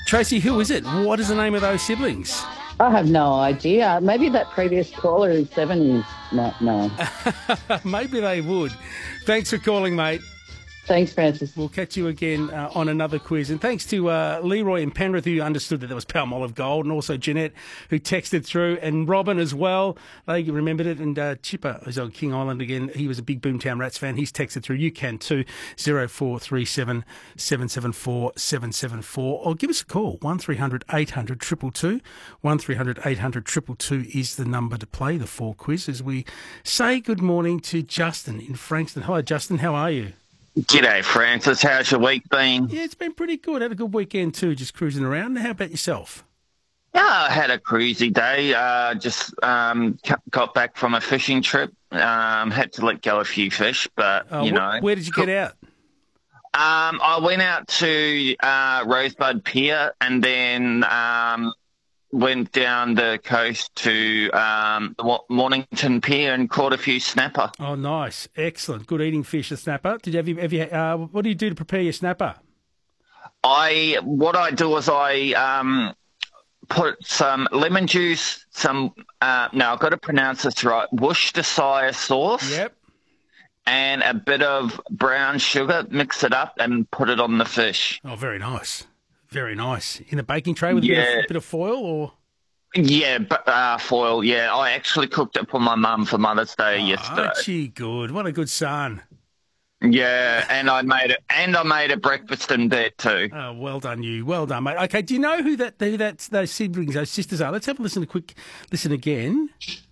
Tracy, who is it? What is the name of those siblings? I have no idea. Maybe that previous caller in 70s might know. Maybe they would. Thanks for calling, mate. Thanks, Francis. We'll catch you again on another quiz. And thanks to Leroy in Penrith, who understood that there was Palmolive Gold, and also Jeanette, who texted through, and Robin as well. They remembered it. And Chipper, who's on King Island again, he was a big Boomtown Rats fan. He's texted through. You can too, 0437 774 774. Or give us a call, 1300 800 222. 1300 800 222 is the number to play the 4 quiz, as we say good morning to Justin in Frankston. Hi, Justin. How are you? G'day, Francis. How's your week been? Yeah, it's been pretty good. Had a good weekend too, just cruising around. How about yourself? Yeah, I had a cruisy day. Just got back from a fishing trip. Had to let go a few fish, but, Where did you get out? I went out to Rosebud Pier and then went down the coast to Mornington Pier and caught a few snapper. Oh, nice. Excellent. Good eating fish, the snapper. Did you have you what do you do to prepare your snapper? What I do is I put some lemon juice, now I've got to pronounce this right, Worcestershire sauce. Yep. And a bit of brown sugar, mix it up and put it on the fish. Oh, very nice. Very nice. In a baking tray with a bit of foil, or? Yeah, foil, yeah. I actually cooked it for my mum for Mother's Day yesterday. Oh, gee, good. What a good son. Yeah, and I made a breakfast in bed too. Oh, well done you. Well done, mate. Okay, do you know who those siblings, those sisters are? Let's have a quick listen again.